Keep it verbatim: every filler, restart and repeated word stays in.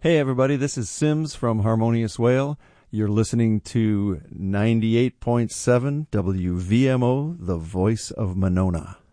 Hey everybody, this is Sims from Harmonious Whale. You're listening to ninety-eight point seven W V M O, the voice of Monona.